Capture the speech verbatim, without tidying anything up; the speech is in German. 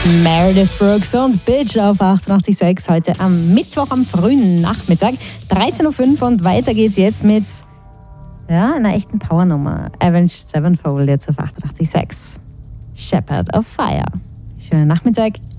Meredith Brooks und Bitch auf achtundachtzig Komma sechs heute am Mittwoch am frühen Nachmittag. dreizehn Uhr fünf und weiter geht's jetzt mit ja, einer echten Powernummer. Avenged Sevenfold jetzt auf achtundachtzig Komma sechs. Shepherd of Fire. Schönen Nachmittag.